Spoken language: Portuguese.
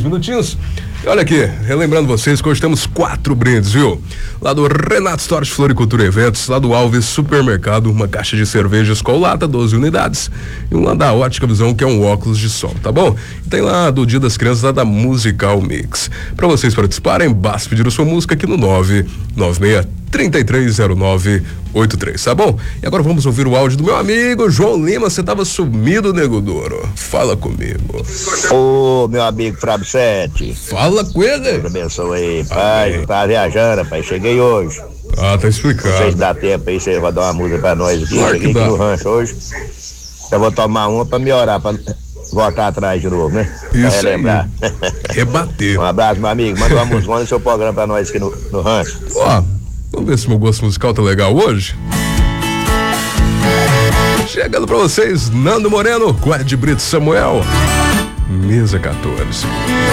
minutinhos. E olha aqui, relembrando vocês que hoje temos 4 brindes, viu? Lá do Renato Stores Floricultura Eventos, lá do Alves Supermercado, uma caixa de cervejas com lata, 12 unidades. E um lá da Ótica Visão, que é um óculos de sol, tá bom? E tem lá do Dia das Crianças, lá da Musical Mix. Pra vocês participarem, basta pedir a sua música aqui no 996-330983, tá bom? E agora vamos ouvir o áudio do meu amigo João Lima. Você tava sumido, Nego Duro. Fala comigo. Ô, meu amigo Fábio Sete. Fala com ele. Deus abençoe aí, pai. Tá viajando, pai. Cheguei hoje. Ah, tá explicado. Não sei se dá tempo aí, você vai dar uma música pra nós aqui. Claro Cheguei que aqui dá. no rancho hoje. Eu vou tomar uma pra melhorar, pra voltar atrás de novo, né? Isso pra relembrar. Rebater. Um abraço, meu amigo. Manda uma música no seu programa pra nós aqui no rancho. Ó, vamos ver se meu gosto musical tá legal hoje. Chegando pra vocês, Nando Moreno com Ed Brito Samuel. Mesa 14.